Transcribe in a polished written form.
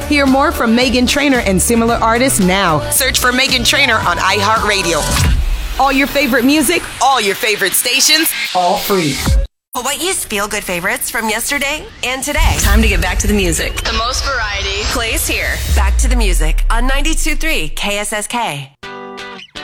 Hear more from Meghan Trainor and similar artists now. Search for Meghan Trainor on iHeartRadio. All your favorite music, all your favorite stations, all free. Hawaii's feel-good favorites from yesterday and today. Time to get back to the music. The most variety plays here. Back to the music on 92.3 KSSK.